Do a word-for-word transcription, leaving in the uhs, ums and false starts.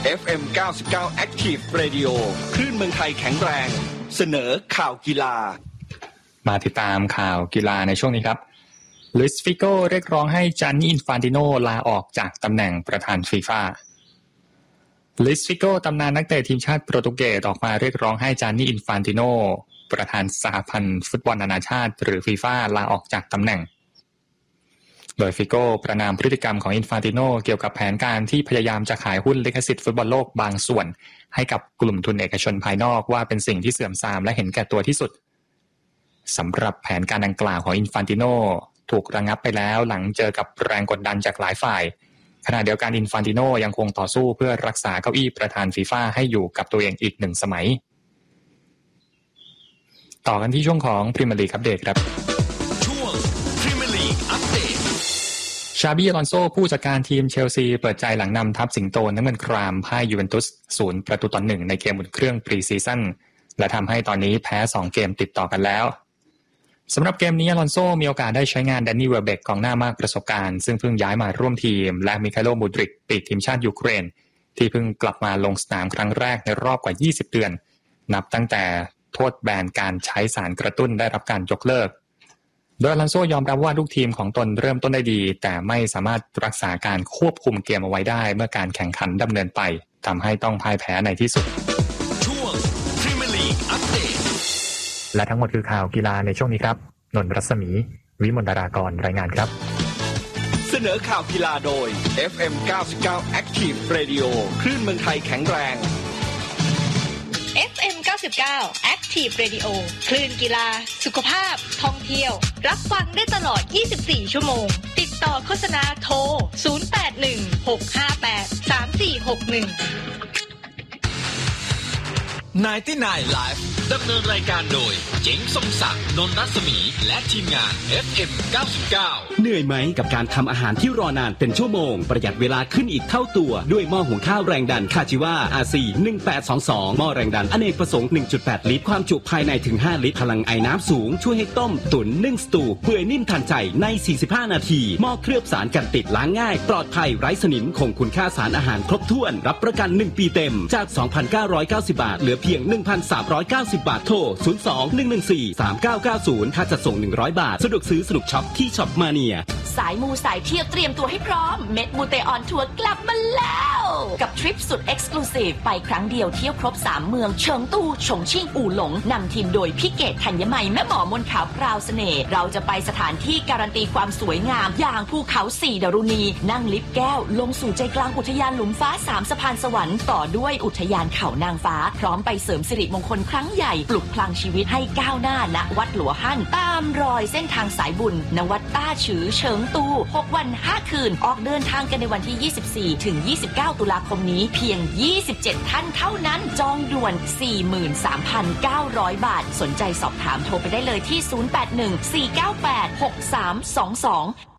เอฟ เอ็ม เก้าสิบเก้า Active Radio คลื่นเมืองไทยแข็งแรงเสนอข่าวกีฬามาติดตามข่าวกีฬาในช่วงนี้ครับลุยส์ฟิโก้เรียกร้องให้จานนี่อินฟานติโนลาออกจากตำแหน่งประธานฟีฟ่าลุยส์ฟิโก้ตำนานนักเตะทีมชาติโปรตุเกสออกมาเรียกร้องให้จานนี่อินฟานติโนประธานสหพันธ์ฟุตบอลนานาชาติหรือฟีฟ่าลาออกจากตำแหน่งโดยฟิโก้ประณามพฤติกรรมของอินฟานติโนเกี่ยวกับแผนการที่พยายามจะขายหุ้นลิขสิทธิ์ฟุตบอลโลกบางส่วนให้กับกลุ่มทุนเอกชนภายนอกว่าเป็นสิ่งที่เสื่อมทรามและเห็นแก่ตัวที่สุดสำหรับแผนการดังกล่าวของอินฟานติโนถูกระงับไปแล้วหลังเจอกับแรงกดดันจากหลายฝ่ายขณะเดียวกันอินฟานติโนยังคงต่อสู้เพื่อรักษาเก้าอี้ประธานฟีฟ่าให้อยู่กับตัวเองอีกหนึ่งสมัยต่อกันที่ช่วงของพรีเมียร์ลีกอัปเดตครับช่วงพรีเมียร์ลีกอัปเดตชาบี้ อลอนโซผู้จัดการทีมเชลซีเปิดใจหลังนำทัพสิงโตน้ำเงินครามพ่ายยูเวนตุสศูนย์ประตูต่อหนึ่งในเกมอุ่นเครื่องพรีซีซั่นและทำให้ตอนนี้แพ้สองเกมติดต่อกันแล้วสำหรับเกมนี้อลอนโซมีโอกาสได้ใช้งานแดนนี่เวลเบกกองหน้ามากประสบการณ์ซึ่งเพิ่งย้ายมาร่วมทีมและมิคาโลมูดริกปีกทีมชาติยูเครนที่เพิ่งกลับมาลงสนามครั้งแรกในรอบกว่ายี่สิบเดือนนับตั้งแต่โทษแบนการใช้สารกระตุ้นได้รับการยกเลิกโดยอลอนโซยอมรับว่าลูกทีมของตนเริ่มต้นได้ดีแต่ไม่สามารถรักษาการควบคุมเกมเอาไว้ได้เมื่อการแข่งขันดำเนินไปทำให้ต้องพ่ายแพ้ในที่สุดช่วงพรีเมียร์ลีกอัปเดตและทั้งหมดคือข่าวกีฬาในช่วงนี้ครับนนท์รัศมีวิมลดารากรรายงานครับเสนอข่าวกีฬาโดย เอฟ เอ็ม เก้าสิบเก้า Active Radio คลื่นเมืองไทยแข็งแรงเอฟ เอ็ม เก้าสิบเก้า Active Radio คลื่นกีฬาสุขภาพท่องเที่ยวรับฟังได้ตลอดยี่สิบสี่ชั่วโมงติดต่อโฆษณาโทรศูนย์ แปด หนึ่ง หก ห้า แปด สาม สี่ หก หนึ่งไนน์ตี้ไนน์ Live ดำเนินรายการโดยเจ๋งทรงศักดิ์นนท์รัศมีและทีมงาน เอฟ เอ็ม เก้าสิบเก้าเหนื่อยไหมกับการทำอาหารที่รอนานเป็นชั่วโมงประหยัดเวลาขึ้นอีกเท่าตัวด้วยหม้อหุงข้าวแรงดันคาจิวา อาร์ ซี หนึ่งแปดสองสอง หม้อแรงดันอเนกประสงค์ หนึ่งจุดแปด ลิตรความจุภายในถึงห้าลิตรพลังไอน้ำสูงช่วยให้ต้มตุ๋นนึ่งสตูเปื่อยนิ่มทันใจในสี่สิบห้านาทีหม้อเคลือบสารกันติดล้างง่ายปลอดภัยไร้สนิมคงคุณค่าสารอาหารครบถ้วนรับประกันหนึ่งปีเต็มจาก สองพันเก้าร้อยเก้าสิบ บาทเหลือเพียง หนึ่งพันสามร้อยเก้าสิบ บาทโทรศูนย์ สอง หนึ่ง หนึ่ง สี่ สาม เก้า เก้า ศูนย์ค่าจัดส่งหนึ่งร้อยบาทสะดวกซื้อสนุกช็อปที่ช็อปมาเนียสายมูสายเที่ยวเตรียมตัวให้พร้อมเม็ดมูเตออนทัวร์กลับมาแล้วกับทริปสุดเอ็กซ์คลูซีฟไปครั้งเดียวเที่ยวครบสามเมืองเฉิงตูฉงชิ่งอู่หลงนำทีมโดยพี่เกตธัญมัยแม่หมอมนขาวพราวเสน่ห์เราจะไปสถานที่การันตีความสวยงามอย่างภูเขาสี่ดารุณีนั่งลิฟต์แก้วลงสู่ใจกลางอุทยานหลุมฟ้าสามสะพานสวรรค์ต่อด้วยอุทยานเขานางฟ้าพร้อมไปเสริมสิริมงคลครั้งใหญ่ปลุกพลังชีวิตให้ก้าวหน้าณวัดหลัวหั่นตามรอยเส้นทางสายบุญณวัดต้าฉือเฉิงตูหกวันห้าคืนออกเดินทางกันในวันที่ยี่สิบสี่ถึงยี่สิบเก้าตุลาคมนี้เพียงยี่สิบเจ็ดท่านเท่านั้นจองด่วน สี่หมื่นสามพันเก้าร้อย บาทสนใจสอบถามโทรไปได้เลยที่ศูนย์ แปด หนึ่ง สี่ เก้า แปด หก สาม สอง สอง